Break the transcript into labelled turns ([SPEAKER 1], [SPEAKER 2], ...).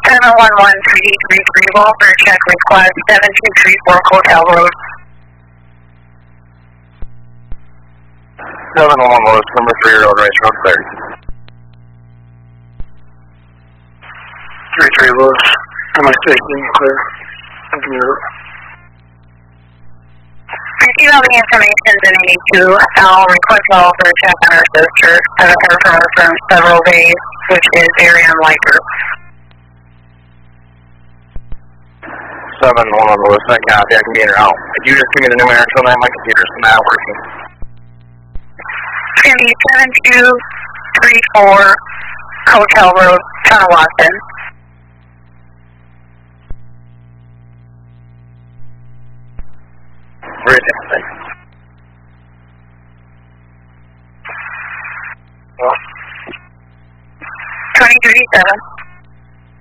[SPEAKER 1] 711-333 Walter, check request 7234 Hotel Road.
[SPEAKER 2] 711 Lewis, number 3, road race, road clear.
[SPEAKER 3] 33 Lewis, number 16, clear. Computer.
[SPEAKER 1] Receive all the information that I need to. I'll request all for a check on our sister. I haven't heard from her for several days, which is very unlikely.
[SPEAKER 2] 711 Lewis, I copy, I can be in or out. Could you just give me the numerics on that? My computer's not working.
[SPEAKER 1] It's going to be 7234 Hotel Road, Tonawaston.
[SPEAKER 2] Great, thanks.
[SPEAKER 3] Well,
[SPEAKER 1] 2037.